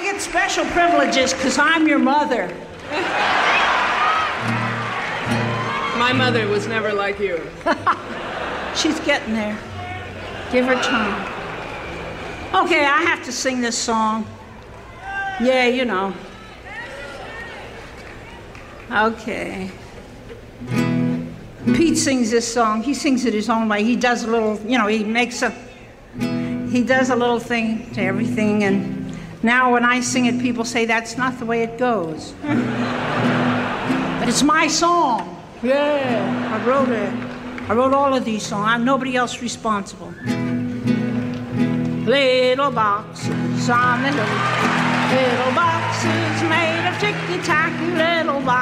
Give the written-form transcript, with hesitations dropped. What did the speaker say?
get special privileges because I'm your mother. My mother was never like you. She's getting there. Give her time. Okay, I have to sing this song. Yeah, you know. Okay. Pete sings this song. He sings it his own way. He does a little, he does a little thing to everything. And now when I sing it, people say that's not the way it goes. But it's my song. Yeah, I wrote it. I wrote all of these songs. I'm nobody else responsible. Little boxes on the loop. Little boxes made of ticky-tacky little boxes.